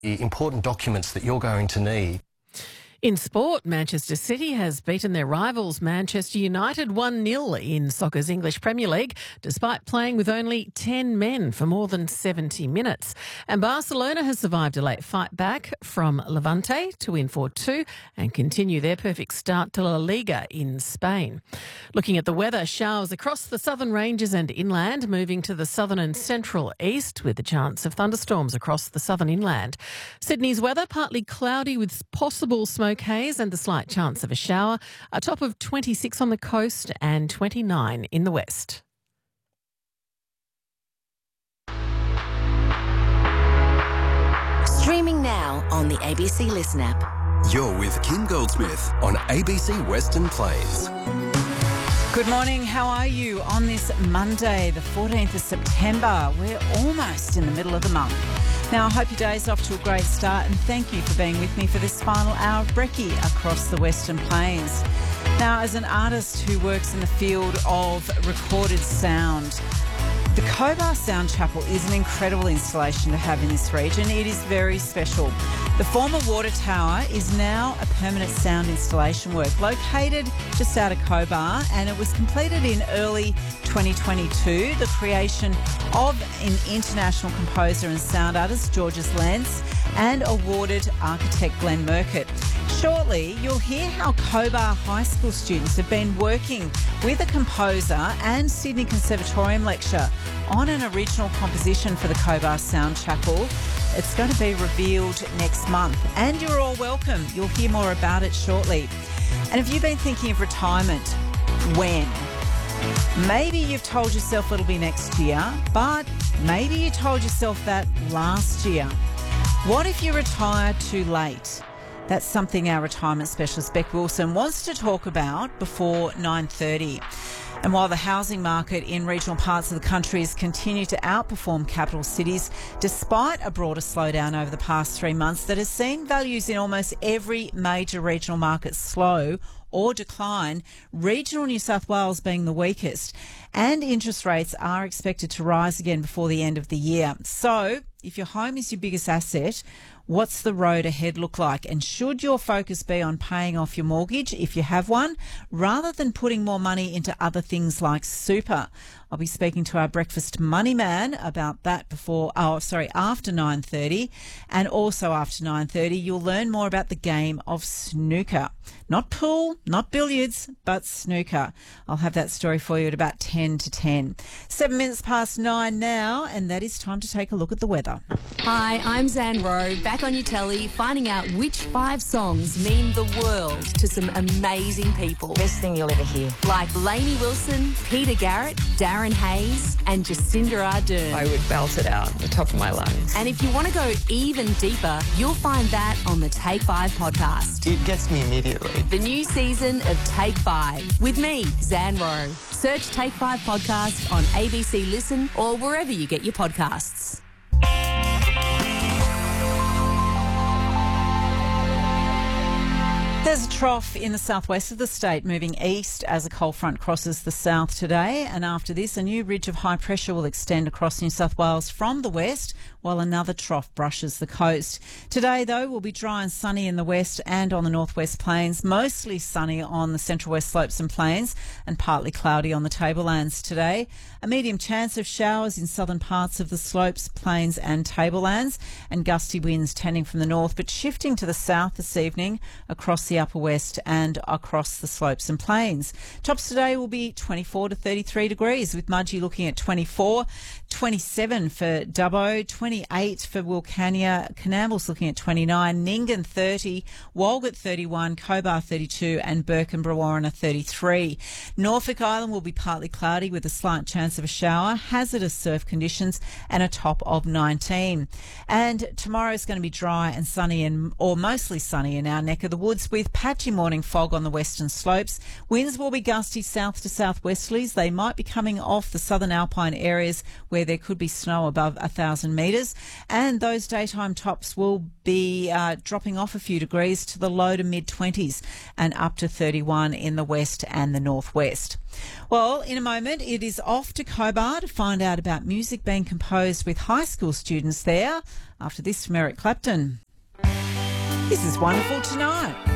the important documents that you're going to need. In sport, Manchester City has beaten their rivals Manchester United 1-0 in soccer's English Premier League, despite playing with only 10 men for more than 70 minutes. And Barcelona has survived a late fight back from Levante to win 4-2 and continue their perfect start to La Liga in Spain. Looking at the weather, showers across the southern ranges and inland, moving to the southern and central east with the chance of thunderstorms across the southern inland. Sydney's weather, partly cloudy with possible smoke haze and the slight chance of a shower, a top of 26 on the coast and 29 in the west. Streaming now on the ABC Listen app. You're with Kim Goldsmith on ABC Western Plains. Good morning, how are you on this Monday, the 14th of September? We're almost in the middle of the month. Now, I hope your day's off to a great start and thank you for being with me for this final hour of Brekkie across the Western Plains. Now, as an artist who works in the field of recorded sound, the Cobar Sound Chapel is an incredible installation to have in this region. It is very special. The former water tower is now a permanent sound installation work located just out of Cobar, and it was completed in early 2022. The creation of an international composer and sound artist, Georges Lance, and awarded architect Glenn Murcutt. Shortly, you'll hear how Cobar High School students have been working with a composer and Sydney Conservatorium lecturer on an original composition for the Cobar Sound Chapel. It's going to be revealed next month, and you're all welcome. You'll hear more about it shortly. And if you've been thinking of retirement, when? Maybe you've told yourself it'll be next year, but maybe you told yourself that last year. What if you retire too late? That's something our retirement specialist Beck Wilson wants to talk about before 9:30. And while the housing market in regional parts of the country has continued to outperform capital cities, despite a broader slowdown over the past 3 months that has seen values in almost every major regional market slow or decline, regional New South Wales being the weakest, and interest rates are expected to rise again before the end of the year. So, if your home is your biggest asset, what's the road ahead look like? And should your focus be on paying off your mortgage, if you have one, rather than putting more money into other things like super? I'll be speaking to our breakfast money man about that after 9:30. And also after 9:30, you'll learn more about the game of snooker. Not pool, not billiards, but snooker. I'll have that story for you at about 10 to 10. 7 minutes past 9 now, and that is time to take a look at the weather. Hi, I'm Zan Rowe, back on your telly, finding out which 5 songs mean the world to some amazing people. Best thing you'll ever hear. Like Lainey Wilson, Peter Garrett, Darren Hayes, and Jacinda Ardern. I would belt it out at the top of my lungs. And if you want to go even deeper, you'll find that on the Take 5 podcast. It gets me immediately. The new season of Take 5 with me, Zan Rowe. Search Take 5 podcast on ABC Listen or wherever you get your podcasts. There's a trough in the southwest of the state moving east as a cold front crosses the south today, and after this a new ridge of high pressure will extend across New South Wales from the west while another trough brushes the coast. Today though will be dry and sunny in the west and on the northwest plains, mostly sunny on the central west slopes and plains and partly cloudy on the tablelands today. A medium chance of showers in southern parts of the slopes, plains and tablelands, and gusty winds tending from the north but shifting to the south this evening across the upper west and across the slopes and plains. Tops today will be 24 to 33 degrees, with Mudgee looking at 24, 27 for Dubbo, 28 for Wilcannia, Canamble's looking at 29, Nyngan 30, Walgett 31, Cobar 32 and Burke and Brewarrina 33. Norfolk Island will be partly cloudy with a slight chance of a shower, hazardous surf conditions and a top of 19. And tomorrow is going to be dry and sunny or mostly sunny in our neck of the woods with with patchy morning fog on the western slopes. Winds will be gusty south to southwesterlies. They might be coming off the southern alpine areas where there could be snow above 1,000 metres. And those daytime tops will be dropping off a few degrees to the low to mid-20s and up to 31 in the west and the northwest. Well, in a moment, it is off to Cobar to find out about music being composed with high school students there. After this from Eric Clapton. This is Wonderful Tonight.